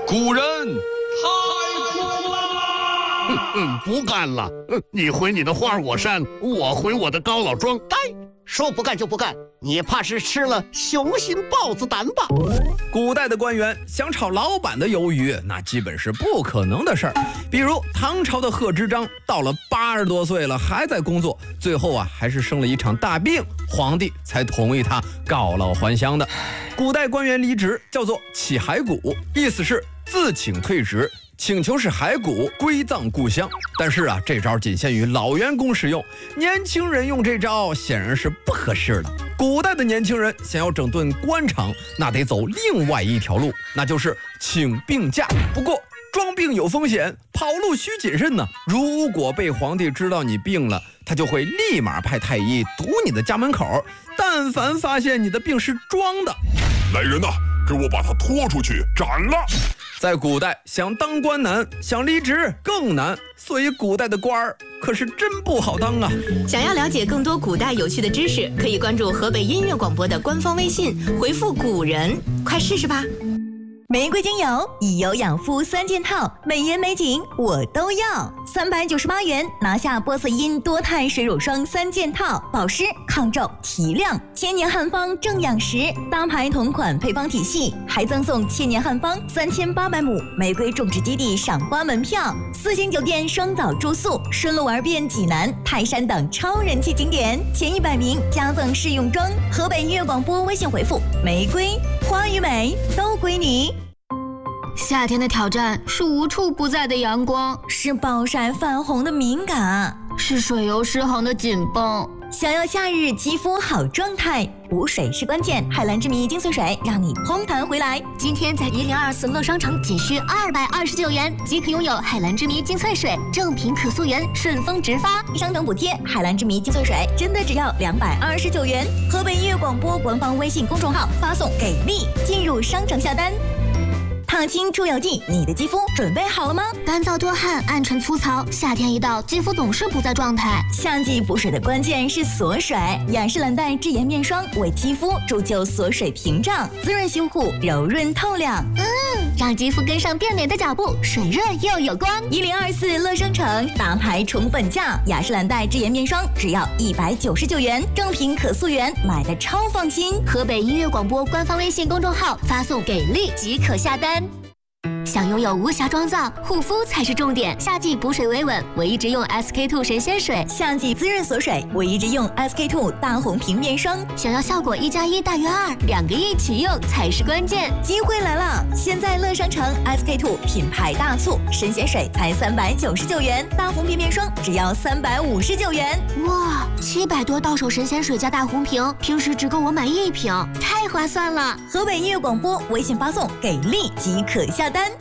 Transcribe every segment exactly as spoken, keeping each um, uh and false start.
古人太苦了。 嗯，不干了。你回你的花果山，我回我的高老庄。 呆，说不干就不干，你怕是吃了雄心豹子胆吧？ 古代的官员想炒老板的鱿鱼，那基本是不可能的事儿。比如唐朝的贺知章，到了八十多岁了还在工作，最后啊还是生了一场大病，皇帝才同意他告老还乡的。古代官员离职叫做起骸骨，意思是自请退职，请求使骸骨归葬故乡。但是啊，这招仅限于老员工使用，年轻人用这招显然是不合适的。古代的年轻人想要整顿官场，那得走另外一条路，那就是请病假。不过装病有风险，跑路需谨慎呢。如果被皇帝知道你病了，他就会立马派太医堵你的家门口，但凡发现你的病是装的， 来人呐，给我把他拖出去斩了！ 在古代，想当官难，想离职更难，所以古代的官儿可是真不好当啊！ 想要了解更多古代有趣的知识，可以关注河北音乐广播的官方微信，回复“古人”，快试试吧。 玫瑰精油以油养肤三件套，美颜美景我都要，三百九十八元拿下波色因多肽水乳霜三件套，保湿、抗皱、提亮，千年汉方正养食，大牌同款配方体系，还赠送千年汉方三千八百亩玫瑰种植基地赏花门票，四星酒店双岛住宿，顺路玩遍济南、泰山等超人气景点，前一百名加赠试用装。河北音乐广播微信回复玫瑰，花与美都归你。 夏天的挑战是无处不在的阳光， 是暴晒泛红的敏感， 是水油失衡的紧绷。 想要夏日肌肤好状态，补水是关键。海蓝之谜精粹水让你嘭弹回来。 今天在一零二四乐商城仅需二百二十九元即可拥有海蓝之谜精粹水，正品可溯源，顺丰直发， 商城补贴。海蓝之谜精粹水真的只要两百二十九元。河北音乐广播官方微信公众号发送给力，进入商城下单。烫青出油剂，你的肌肤准备好了吗？ 干燥多汗、暗沉粗糙，夏天一到，肌肤总是不在状态。 夏季补水的关键是锁水，雅诗兰黛智妍面霜为肌肤铸就锁水屏障，滋润修护，柔润透亮。 嗯，让肌肤跟上变美的脚步，水润又有光。 一零二四乐商城大牌宠粉价，雅诗兰黛智妍面霜只要一百九十九元，正品可溯源，买的超放心。 河北音乐广播官方微信公众号发送给力即可下单。想拥有无瑕妆造，护肤才是重点。夏季补水维稳，我一直用 S K two 神仙水； 夏季滋润锁水，我一直用 S K two 大红瓶面霜。 想要效果一加一大于二，两个一起用才是关键。 机会来了！现在乐商城 S K two 品牌大促，神仙水才三百九十九元，大红瓶面霜只要三百五十九元。 哇，七百多到手神仙水加大红瓶，平时只够我买一瓶，太划算了！ 河北音乐广播微信发送给力即可下单。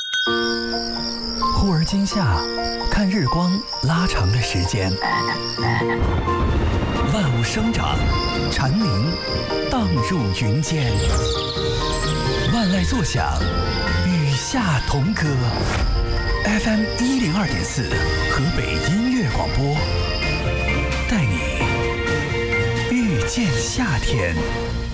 忽而今夏，看日光拉长的时间，万物生长，蝉鸣荡入云间，万籁作响，与夏同歌。F M 一零二点四，河北音乐广播，带你遇见夏天。